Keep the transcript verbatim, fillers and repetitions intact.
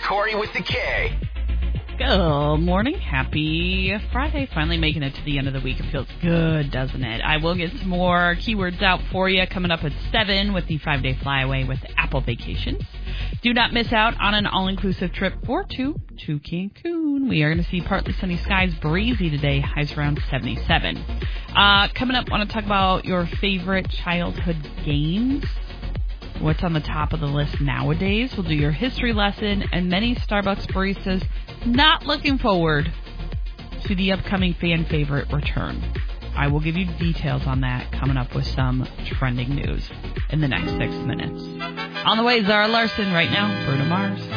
Corey with the K. Good morning. Happy Friday. Finally making it to the end of the week. It feels good, doesn't it? I will get some more keywords out for you coming up at seven with the five-day flyaway with Apple Vacations. Do not miss out on an all-inclusive trip for two to Cancun. We are going to see partly sunny skies, breezy today, highs around seventy-seven. Uh, coming up, want to talk about your favorite childhood games. What's on the top of the list nowadays? We'll do your history lesson, and many Starbucks baristas not looking forward to the upcoming fan favorite return. I will give you details on that coming up with some trending news in the next six minutes. On the way, Zara Larson right now, Bruno Mars.